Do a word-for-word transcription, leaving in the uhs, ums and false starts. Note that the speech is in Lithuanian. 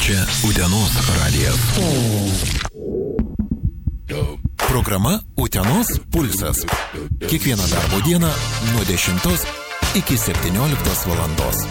Čia Utenos radijas. Programa Utenos pulsas. Kiekvieną darbo dieną nuo dešimtos iki septynioliktos valandos.